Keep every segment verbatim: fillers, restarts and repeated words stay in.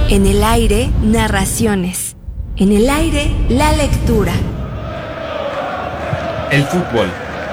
En el aire, narraciones. En el aire, la lectura. El fútbol.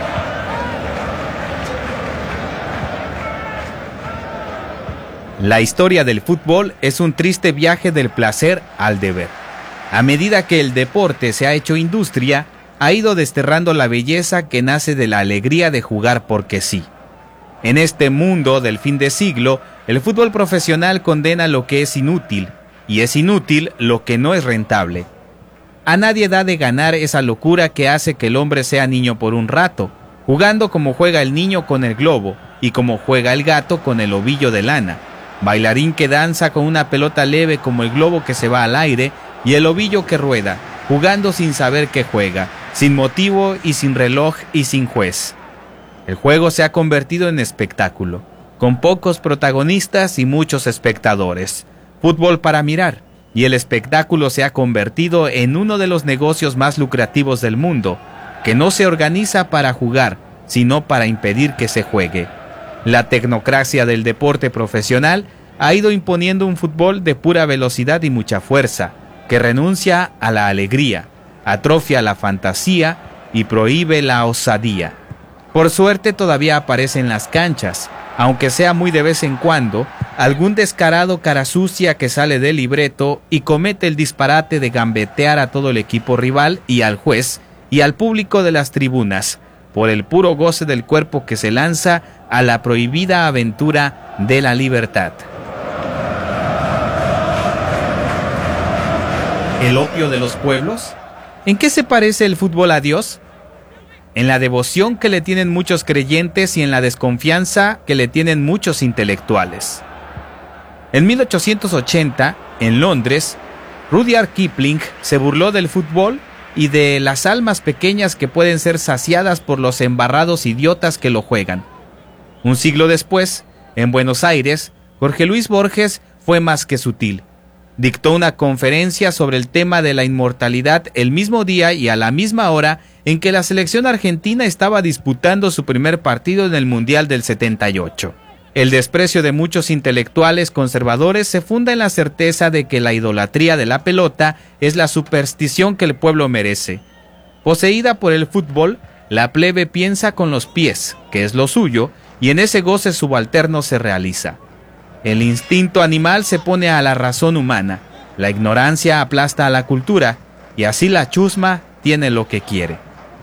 La historia del fútbol es un triste viaje del placer al deber. A medida que el deporte se ha hecho industria, ha ido desterrando la belleza que nace de la alegría de jugar porque sí. En este mundo del fin de siglo, el fútbol profesional condena lo que es inútil, y es inútil lo que no es rentable. A nadie da de ganar esa locura que hace que el hombre sea niño por un rato, jugando como juega el niño con el globo, y como juega el gato con el ovillo de lana. Bailarín que danza con una pelota leve como el globo que se va al aire, y el ovillo que rueda, jugando sin saber que juega, sin motivo y sin reloj y sin juez. El juego se ha convertido en espectáculo, con pocos protagonistas y muchos espectadores. Fútbol para mirar, y el espectáculo se ha convertido en uno de los negocios más lucrativos del mundo, que no se organiza para jugar, sino para impedir que se juegue. La tecnocracia del deporte profesional ha ido imponiendo un fútbol de pura velocidad y mucha fuerza, que renuncia a la alegría, atrofia la fantasía y prohíbe la osadía. Por suerte todavía aparece en las canchas, aunque sea muy de vez en cuando, algún descarado cara sucia que sale del libreto y comete el disparate de gambetear a todo el equipo rival y al juez y al público de las tribunas, por el puro goce del cuerpo que se lanza a la prohibida aventura de la libertad. ¿El opio de los pueblos? ¿En qué se parece el fútbol a Dios? En la devoción que le tienen muchos creyentes y en la desconfianza que le tienen muchos intelectuales. En mil ochocientos ochenta, en Londres, Rudyard Kipling se burló del fútbol y de las almas pequeñas que pueden ser saciadas por los embarrados idiotas que lo juegan. Un siglo después, en Buenos Aires, Jorge Luis Borges fue más que sutil. Dictó una conferencia sobre el tema de la inmortalidad el mismo día y a la misma hora en que la selección argentina estaba disputando su primer partido en el Mundial del setenta y ocho. El desprecio de muchos intelectuales conservadores se funda en la certeza de que la idolatría de la pelota es la superstición que el pueblo merece. Poseída por el fútbol, la plebe piensa con los pies, que es lo suyo, y en ese goce subalterno se realiza. El instinto animal se pone a la razón humana, la ignorancia aplasta a la cultura, y así la chusma tiene lo que quiere.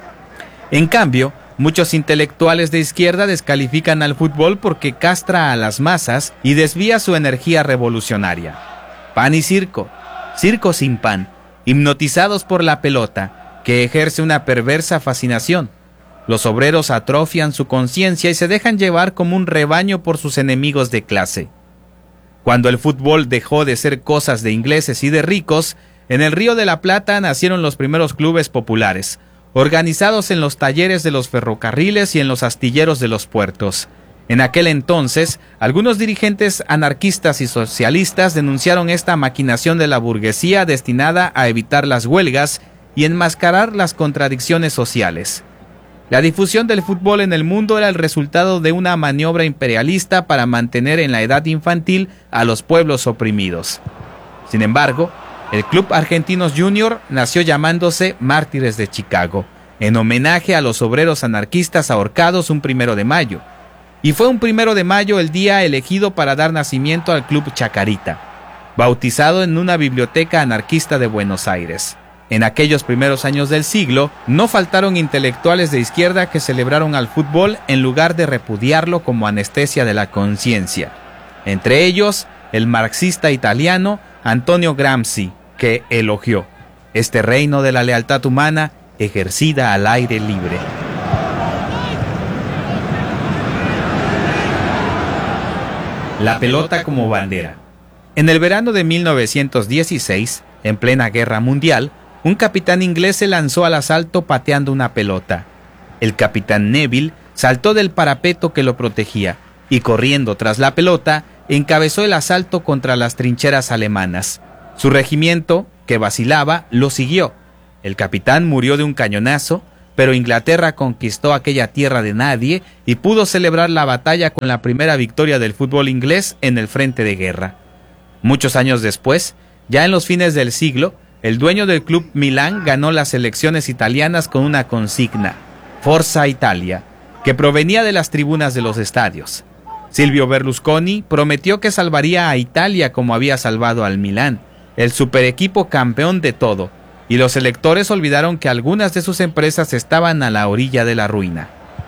En cambio, muchos intelectuales de izquierda descalifican al fútbol porque castra a las masas y desvía su energía revolucionaria. Pan y circo, circo sin pan, hipnotizados por la pelota, que ejerce una perversa fascinación. Los obreros atrofian su conciencia y se dejan llevar como un rebaño por sus enemigos de clase. Cuando el fútbol dejó de ser cosas de ingleses y de ricos, en el Río de la Plata nacieron los primeros clubes populares, organizados en los talleres de los ferrocarriles y en los astilleros de los puertos. En aquel entonces, algunos dirigentes anarquistas y socialistas denunciaron esta maquinación de la burguesía destinada a evitar las huelgas y enmascarar las contradicciones sociales. La difusión del fútbol en el mundo era el resultado de una maniobra imperialista para mantener en la edad infantil a los pueblos oprimidos. Sin embargo, el Club Argentinos Junior nació llamándose Mártires de Chicago, en homenaje a los obreros anarquistas ahorcados un primero de mayo. Y fue un primero de mayo el día elegido para dar nacimiento al Club Chacarita, bautizado en una biblioteca anarquista de Buenos Aires. En aquellos primeros años del siglo, no faltaron intelectuales de izquierda que celebraron al fútbol en lugar de repudiarlo como anestesia de la conciencia. Entre ellos, el marxista italiano Antonio Gramsci, que elogió este reino de la lealtad humana ejercida al aire libre. La pelota como bandera. En el verano de mil novecientos dieciséis, en plena guerra mundial, un capitán inglés se lanzó al asalto pateando una pelota. El capitán Neville saltó del parapeto que lo protegía y, corriendo tras la pelota, encabezó el asalto contra las trincheras alemanas. Su regimiento, que vacilaba, lo siguió. El capitán murió de un cañonazo, pero Inglaterra conquistó aquella tierra de nadie y pudo celebrar la batalla con la primera victoria del fútbol inglés en el frente de guerra. Muchos años después, ya en los fines del siglo, el dueño del club Milán ganó las elecciones italianas con una consigna, Forza Italia, que provenía de las tribunas de los estadios. Silvio Berlusconi prometió que salvaría a Italia como había salvado al Milán, el super equipo campeón de todo, y los electores olvidaron que algunas de sus empresas estaban a la orilla de la ruina.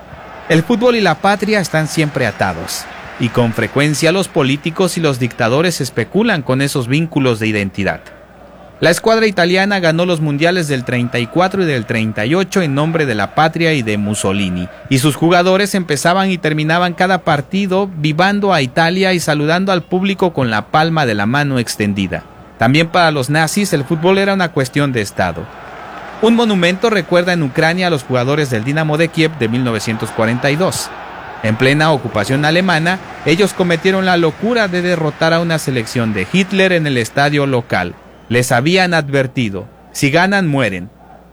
El fútbol y la patria están siempre atados, y con frecuencia los políticos y los dictadores especulan con esos vínculos de identidad. La escuadra italiana ganó los mundiales del treinta y cuatro y del treinta y ocho en nombre de la patria y de Mussolini, y sus jugadores empezaban y terminaban cada partido vivando a Italia y saludando al público con la palma de la mano extendida. También para los nazis el fútbol era una cuestión de Estado. Un monumento recuerda en Ucrania a los jugadores del Dinamo de Kiev de mil novecientos cuarenta y dos. En plena ocupación alemana, ellos cometieron la locura de derrotar a una selección de Hitler en el estadio local. Les habían advertido, si ganan mueren.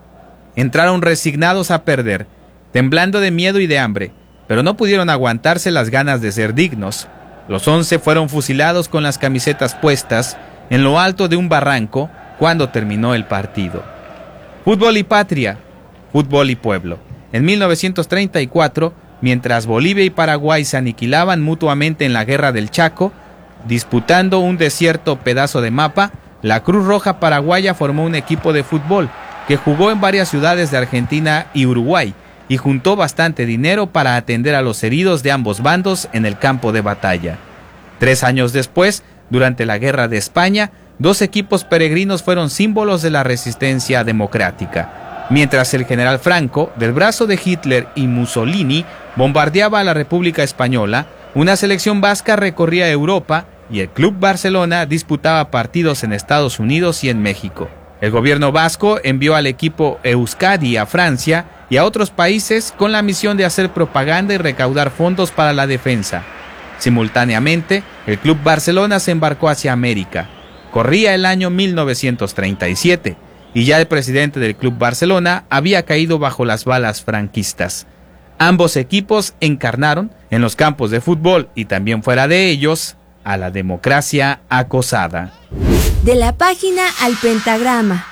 Entraron resignados a perder, temblando de miedo y de hambre, pero no pudieron aguantarse las ganas de ser dignos. Los once fueron fusilados con las camisetas puestas en lo alto de un barranco cuando terminó el partido. Fútbol y patria, fútbol y pueblo. En mil novecientos treinta y cuatro, mientras Bolivia y Paraguay se aniquilaban mutuamente en la Guerra del Chaco, disputando un desierto pedazo de mapa, la Cruz Roja Paraguaya formó un equipo de fútbol que jugó en varias ciudades de Argentina y Uruguay y juntó bastante dinero para atender a los heridos de ambos bandos en el campo de batalla. Tres años después, durante la Guerra de España, dos equipos peregrinos fueron símbolos de la resistencia democrática. Mientras el general Franco, del brazo de Hitler y Mussolini, bombardeaba a la República Española, una selección vasca recorría Europa y el Club Barcelona disputaba partidos en Estados Unidos y en México. El gobierno vasco envió al equipo Euskadi a Francia y a otros países con la misión de hacer propaganda y recaudar fondos para la defensa. Simultáneamente, el Club Barcelona se embarcó hacia América. Corría el año mil novecientos treinta y siete y ya el presidente del Club Barcelona había caído bajo las balas franquistas. Ambos equipos encarnaron, en los campos de fútbol y también fuera de ellos, a la democracia acosada. De la página al pentagrama.